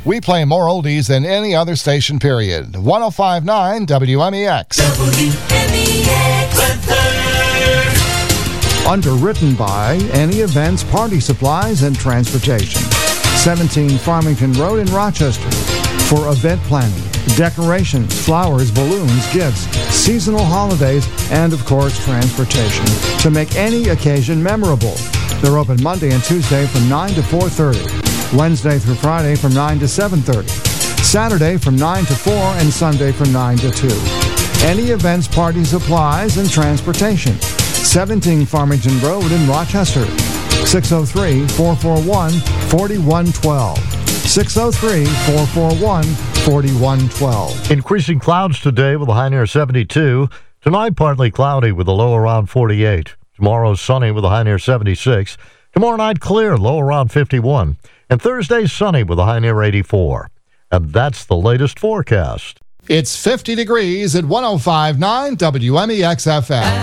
We play more oldies than any other station, period. 105.9 WMEX. WMEX weather. Underwritten by Any Events, Party Supplies, and Transportation. 17 Farmington Road in Rochester. For event planning, decorations, flowers, balloons, gifts, seasonal holidays, and of course, transportation. To make any occasion memorable. They're open Monday and Tuesday from 9 to 4:30. Wednesday through Friday from 9 to 7:30. Saturday from 9 to 4 and Sunday from 9 to 2. Any events, party supplies, and transportation. 17 Farmington Road in Rochester. 603-441-4112. 603-441-4112. Increasing clouds today with a high near 72. Tonight, partly cloudy with a low around 48. Tomorrow, sunny with a high near 76. Tomorrow night, clear, low around 51. And Thursday, sunny with a high near 84. And that's the latest forecast. It's 50 degrees at 105.9 WMEX FM.